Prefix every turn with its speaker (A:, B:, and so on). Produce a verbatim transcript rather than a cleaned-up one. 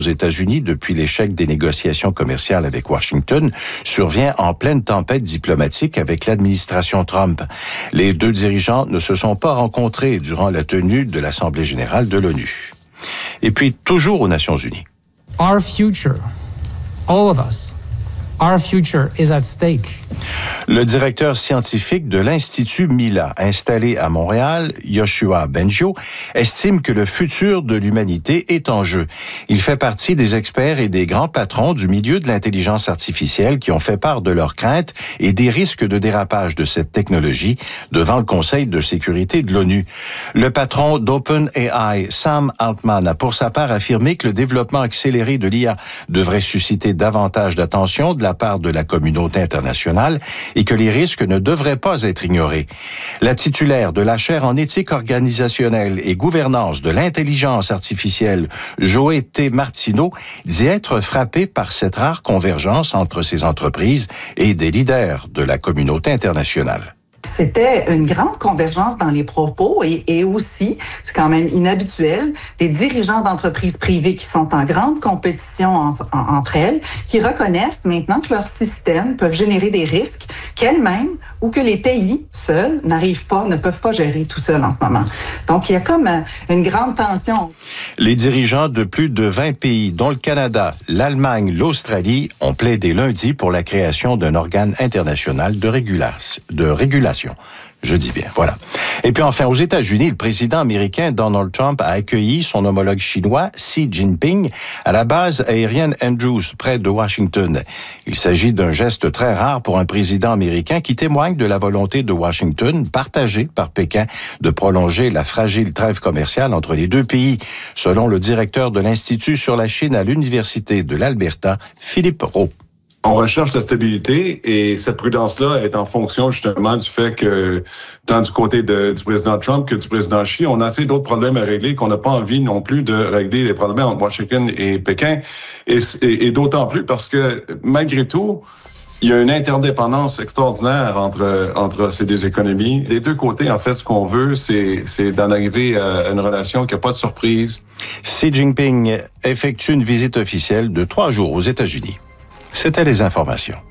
A: aux États-Unis depuis l'échec des négociations commerciales avec Washington survient en pleine tempête diplomatique avec l'administration Trump. Les deux dirigeants ne se sont pas rencontrés durant la tenue de l'Assemblée générale de l'ONU. Et puis, toujours aux Nations unies.
B: Our future, all of us, our future is at stake.
A: Le directeur scientifique de l'Institut Mila, installé à Montréal, Yoshua Bengio, estime que le futur de l'humanité est en jeu. Il fait partie des experts et des grands patrons du milieu de l'intelligence artificielle qui ont fait part de leurs craintes et des risques de dérapage de cette technologie devant le Conseil de sécurité de l'ONU. Le patron d'OpenAI, Sam Altman, a pour sa part affirmé que le développement accéléré de l'I A devrait susciter davantage d'attention de la part de la communauté internationale et que les risques ne devraient pas être ignorés. La titulaire de la chaire en éthique organisationnelle et gouvernance de l'intelligence artificielle, Joé T. Martineau, dit être frappée par cette rare convergence entre ces entreprises et des leaders de la communauté internationale.
C: C'était une grande convergence dans les propos et, et aussi, c'est quand même inhabituel, des dirigeants d'entreprises privées qui sont en grande compétition en, en, entre elles, qui reconnaissent maintenant que leurs systèmes peuvent générer des risques qu'elles-mêmes ou que les pays seuls n'arrivent pas, ne peuvent pas gérer tout seuls en ce moment. Donc, il y a comme une grande tension.
A: Les dirigeants de plus de vingt pays, dont le Canada, l'Allemagne, l'Australie, ont plaidé lundi pour la création d'un organe international de régulation. De régulation. Je dis bien, voilà. Et puis enfin, aux États-Unis, le président américain Donald Trump a accueilli son homologue chinois Xi Jinping à la base aérienne Andrews, près de Washington. Il s'agit d'un geste très rare pour un président américain qui témoigne de la volonté de Washington, partagée par Pékin, de prolonger la fragile trêve commerciale entre les deux pays, selon le directeur de l'Institut sur la Chine à l'Université de l'Alberta, Philippe Rowe.
D: On recherche la stabilité et cette prudence-là est en fonction justement du fait que tant du côté de, du président Trump que du président Xi, on a assez d'autres problèmes à régler qu'on n'a pas envie non plus de régler les problèmes entre Washington et Pékin. Et, et, et d'autant plus parce que malgré tout, il y a une interdépendance extraordinaire entre, entre ces deux économies. Des deux côtés, en fait, ce qu'on veut, c'est, c'est d'en arriver à une relation qui n'a pas de surprise.
A: Xi Jinping effectue une visite officielle de trois jours aux États-Unis. C'était les informations.